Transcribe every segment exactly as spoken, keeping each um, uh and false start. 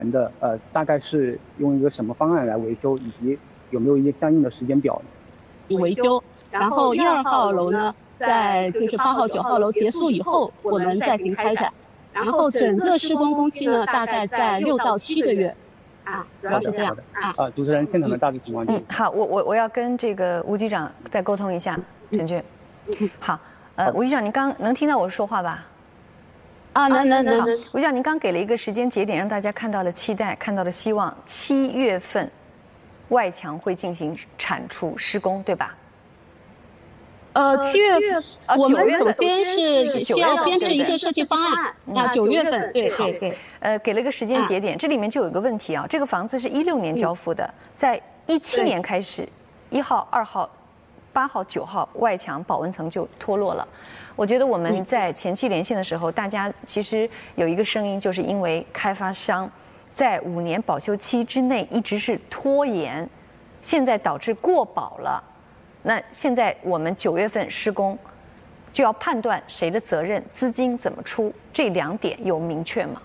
的呃，大概是用一个什么方案来维修，以及有没有一些相应的时间表呢？ 维修，然后一二号楼呢，在就是八号、九号楼结束以后，我们再行开展。然后整个施工工期呢，大概在六到七个月。啊，主要是这样啊。啊，主持人，现场的大致情况。 嗯，好，我我我要跟这个吴局长再沟通一下，陈俊。好，呃，吴局长，您刚能听到我说话吧？ 啊，能能能。 吴局长，您刚给了一个时间节点，让大家看到了期待，看到了希望。七月份，外墙会进行铲除施工，对吧？ 呃，七月份，我们首先是需要编制一个设计方案啊，九月份，对对对。 呃，给了一个时间节点，这里面就有一个问题啊，这个房子是一六年交付的，在一七年开始，一号、二号、八号、九号外墙保温层就脱落了。我觉得我们在前期连线的时候，大家其实有一个声音，就是因为开发商在五年保修期之内一直是拖延，现在导致过保了。那现在我们九月份施工，就要判断谁的责任，资金怎么出，这两点有明确吗？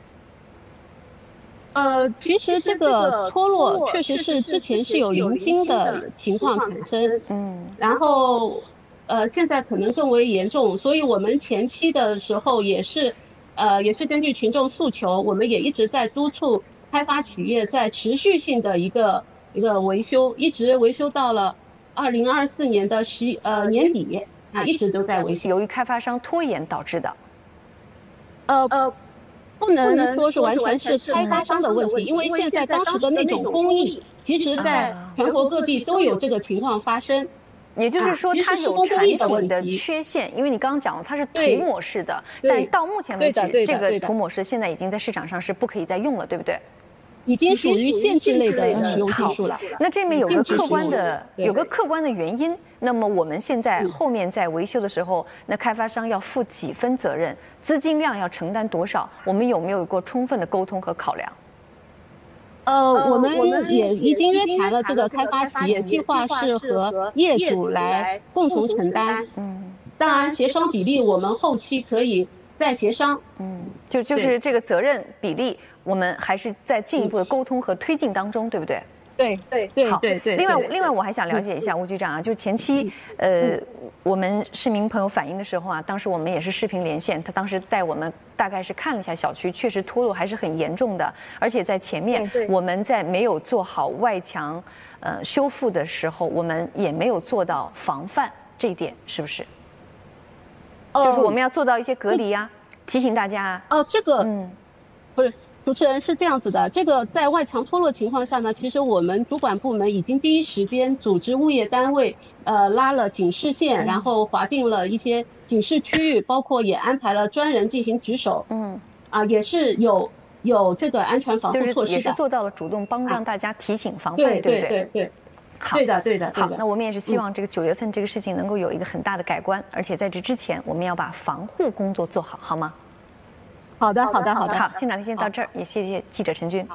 呃，其实这个脱落确实是之前是有零星的情况产生，嗯，然后呃现在可能更为严重，所以我们前期的时候也是，呃也是根据群众诉求，我们也一直在督促开发企业在持续性的一个一个维修，一直维修到了二零二四年的十呃年底啊，一直都在维修。 由于开发商拖延导致的。 呃呃，不能说是完全是开发商的问题，因为现在当时的那种工艺，其实在全国各地都有这个情况发生。 也就是说，它有产品的缺陷，因为你刚刚讲了它是涂抹式的，但到目前为止，这个涂抹式现在已经在市场上是不可以再用了，对不对？ 已经属于限制类的使用技术了。 那这里面有个客观的，有个客观的原因。那么我们现在后面在维修的时候，那开发商要负几分责任？资金量要承担多少？我们有没有过充分的沟通和考量？ 呃，我们也已经约谈了这个开发企业，计划是和业主来共同承担。嗯，当然协商比例我们后期可以再协商。 嗯，就就是这个责任比例。我们还是在进一步的沟通和推进当中，对不对？ 对对对，好对对。 另外，另外我还想了解一下吴局长啊，就是前期呃，我们市民朋友反映的时候啊，当时我们也是视频连线，他当时带我们大概是看了一下小区，确实脱落还是很严重的，而且在前面我们在没有做好外墙呃修复的时候，我们也没有做到防范这一点，是不是？就是我们要做到一些隔离啊，提醒大家。 哦，这个嗯，不是。主持人是这样子的，这个在外墙脱落情况下呢，其实我们主管部门已经第一时间组织物业单位，呃，拉了警示线，然后划定了一些警示区域，包括也安排了专人进行值守，嗯，啊，也是有有这个安全防护措施的， 就是也是做到了主动帮让大家提醒防范，对对对对对。 好， 对的对的。 好，那我们也是希望这个九月份这个事情能够有一个很大的改观，而且在这之前，我们要把防护工作做好，好吗？ 好的，好的，好的。 好，现场连线到这儿，也谢谢记者陈军。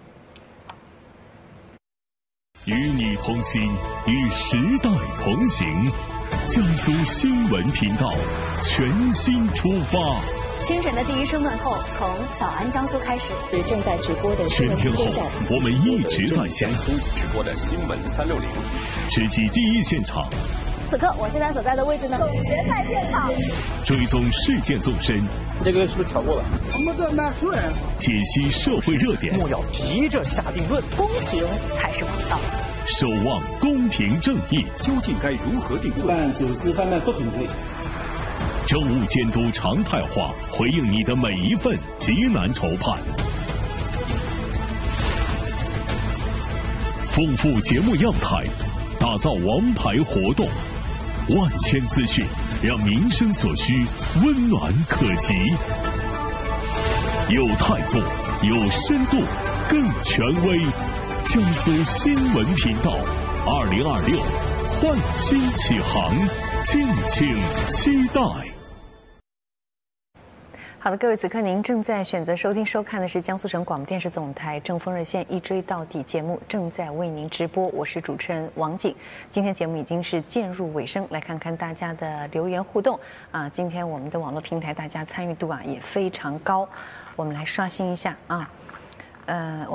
与你同行，与时代同行。江苏新闻频道全新出发。 清晨的第一声问候，从早安江苏开始。是正在直播的全天候，我们一直在线。 直播的新闻三六零， 直击第一现场。 此刻我现在所在的位置呢，总决赛现场， 追踪事件纵深。 这个是不是调过了？ 我们这蛮顺。 解析社会热点， 莫要急着下定论， 公平才是王道。 守望公平正义， 究竟该如何定罪？ 办走私贩卖不平对。 政务监督常态化，回应你的每一份急难愁盼。丰富节目样态，打造王牌活动。万千资讯，让民生所需温暖可及，有态度，有深度，更权威。江苏新闻频道，二零二六焕新启航，敬请期待。 好的，各位，此刻您正在选择收听收看的是江苏省广播电视总台正风热线一追到底节目，正在为您直播，我是主持人王景。今天节目已经是渐入尾声，来看看大家的留言互动啊。今天我们的网络平台大家参与度啊也非常高，我们来刷新一下啊，呃。